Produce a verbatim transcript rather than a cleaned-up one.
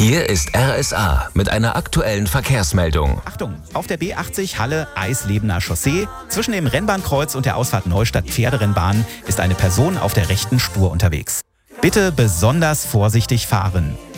Hier ist R S A mit einer aktuellen Verkehrsmeldung. Achtung, auf der B achtzig Halle Eislebener Chaussee zwischen dem Rennbahnkreuz und der Ausfahrt Neustadt Pferderennbahn ist eine Person auf der rechten Spur unterwegs. Bitte besonders vorsichtig fahren.